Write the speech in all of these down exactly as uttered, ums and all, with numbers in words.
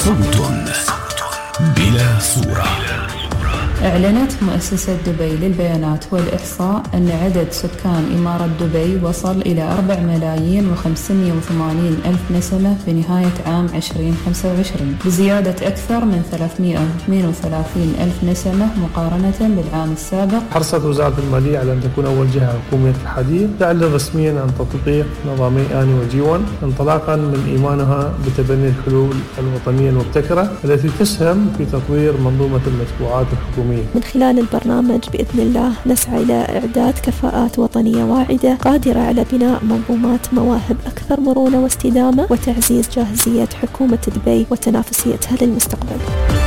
صوت بلا صورة. أعلنت مؤسسة دبي للبيانات والإحصاء أن عدد سكان إمارة دبي وصل إلى أربع ملايين وخمسمائة وثمانين ألف نسمة في نهاية عام عشرين خمسة وعشرين، بزيادة أكثر من ثلاثمائة واثنين وثلاثين ألف نسمة مقارنة بالعام السابق. حرصت وزارة المالية على أن تكون أول جهة حكومية الحديث تعلن رسميا عن تطبيق نظامي آني وجي واحد انطلاقا من إيمانها بتبني الحلول الوطنية المبتكرة التي تسهم في تطوير منظومة المدفوعات الحكومية. من خلال البرنامج بإذن الله نسعى إلى إعداد كفاءات وطنية واعدة قادرة على بناء منظومات مواهب أكثر مرونة واستدامة وتعزيز جاهزية حكومة دبي وتنافسيتها للمستقبل.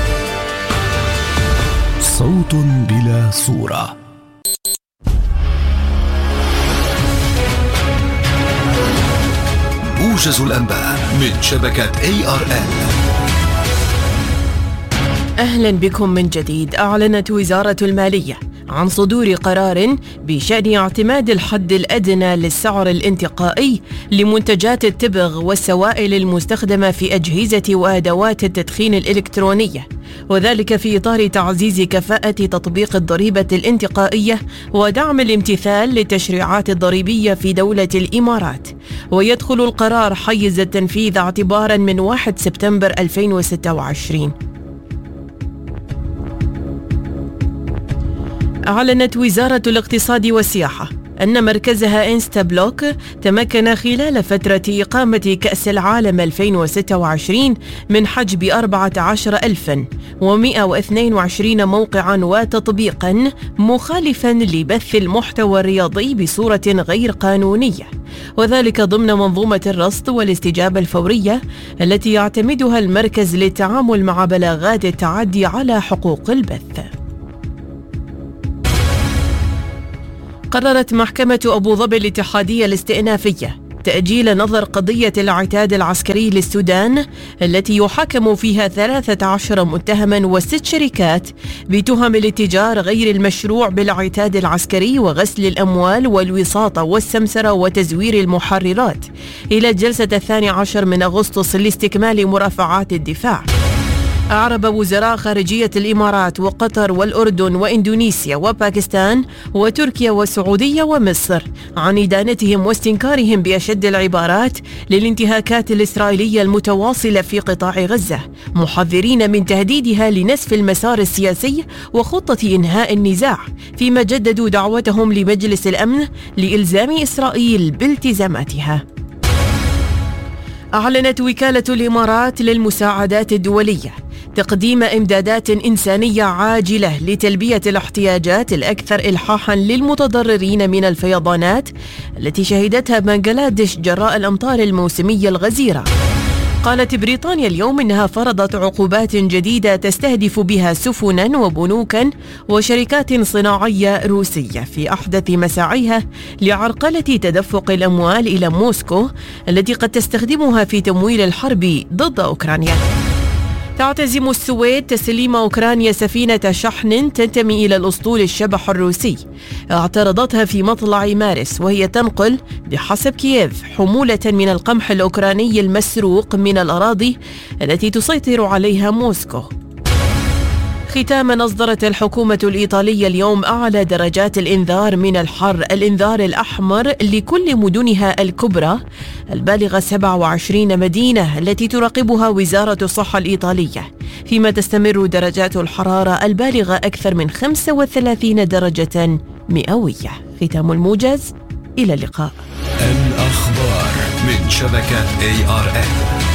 صوت بلا صورة. موجز الأنباء من شبكة إيه آر إن. أهلا بكم من جديد. أعلنت وزارة المالية عن صدور قرار بشأن اعتماد الحد الأدنى للسعر الانتقائي لمنتجات التبغ والسوائل المستخدمة في أجهزة وأدوات التدخين الإلكترونية، وذلك في إطار تعزيز كفاءة تطبيق الضريبة الانتقائية ودعم الامتثال للتشريعات الضريبية في دولة الإمارات. ويدخل القرار حيز التنفيذ اعتبارا من واحد سبتمبر ألفين وستة وعشرين. أعلنت وزارة الاقتصاد والسياحة أن مركزها إنستا بلوك تمكن خلال فترة إقامة كأس العالم ألفين وستة وعشرين من حجب أربعة عشر ألفا ومئة واثنين وعشرين موقعا وتطبيقا مخالفا لبث المحتوى الرياضي بصورة غير قانونية، وذلك ضمن منظومة الرصد والاستجابة الفورية التي يعتمدها المركز للتعامل مع بلاغات التعدي على حقوق البث. قررت محكمة أبو ظبي الاتحادية الاستئنافية تأجيل نظر قضية العتاد العسكري للسودان التي يحاكم فيها ثلاثة عشر متهما وست شركات بتهم الاتجار غير المشروع بالعتاد العسكري وغسل الأموال والوساطة والسمسرة وتزوير المحررات إلى الجلسة الثاني عشر من أغسطس لاستكمال مرافعات الدفاع. أعرب وزراء خارجية الإمارات وقطر والأردن وإندونيسيا وباكستان وتركيا والسعودية ومصر عن إدانتهم واستنكارهم بأشد العبارات للانتهاكات الإسرائيلية المتواصلة في قطاع غزة، محذرين من تهديدها لنسف المسار السياسي وخطة إنهاء النزاع، فيما جددوا دعوتهم لمجلس الأمن لإلزام إسرائيل بالتزاماتها. أعلنت وكالة الإمارات للمساعدات الدولية تقديم إمدادات إنسانية عاجلة لتلبية الاحتياجات الأكثر إلحاحاً للمتضررين من الفيضانات التي شهدتها بنغلاديش جراء الأمطار الموسمية الغزيرة. قالت بريطانيا اليوم إنها فرضت عقوبات جديدة تستهدف بها سفناً وبنوكاً وشركات صناعية روسية في أحدث مساعيها لعرقلة تدفق الأموال إلى موسكو التي قد تستخدمها في تمويل الحرب ضد أوكرانيا. تعتزم السويد تسليم أوكرانيا سفينة شحن تنتمي إلى الأسطول الشبح الروسي اعترضتها في مطلع مارس، وهي تنقل بحسب كييف حمولة من القمح الأوكراني المسروق من الأراضي التي تسيطر عليها موسكو. ختاما، أصدرت الحكومة الإيطالية اليوم أعلى درجات الإنذار من الحر، الإنذار الأحمر لكل مدنها الكبرى البالغة سبعة وعشرين مدينة التي تراقبها وزارة الصحة الإيطالية، فيما تستمر درجات الحرارة البالغة أكثر من خمسة وثلاثين درجة مئوية. ختام الموجز، إلى اللقاء. الأخبار من شبكة إيه آر إن.